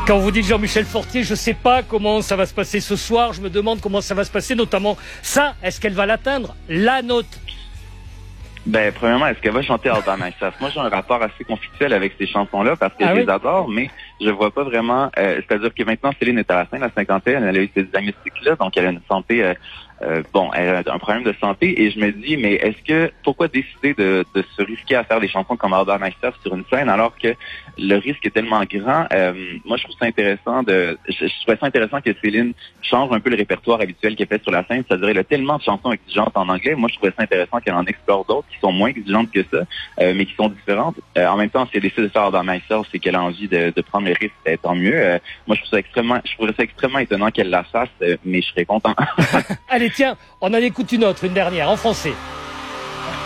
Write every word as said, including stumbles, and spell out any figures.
Quand vous dites Jean-Michel Fortier, je ne sais pas comment ça va se passer ce soir. Je me demande comment ça va se passer, notamment ça. Est-ce qu'elle va l'atteindre, la note? Ben, premièrement, est-ce qu'elle va chanter All By Myself? Moi, j'ai un rapport assez conflictuel avec ces chansons-là parce que ah je oui? les adore, mais je vois pas vraiment... Euh, c'est-à-dire que maintenant, Céline est à la fin de la cinquantaine, elle a eu ce diagnostic-là, donc elle a une santé... Euh, euh, bon, elle a un problème de santé, et je me dis, mais est-ce que... Pourquoi décider de, de se risquer à faire des chansons comme All By Myself sur une scène alors que le risque est tellement grand? Euh, moi, je trouve ça intéressant de... Je, je trouvais ça intéressant que Céline change un peu le répertoire habituel qu'elle fait sur la scène, c'est-à-dire elle a tellement de chansons exigeantes en anglais. Moi, je trouvais ça intéressant qu'elle en explore d'autres qui sont moins exigeantes que ça, euh, mais qui sont différentes. Euh, en même temps, si elle décide de faire All By Myself, c'est qu'elle a envie de, de prendre le risque, ben, tant mieux. Euh, moi, je trouve ça extrêmement, je trouverais ça extrêmement étonnant qu'elle la fasse, euh, mais je serais content. Allez, tiens, on en écoute une autre, une dernière, en français.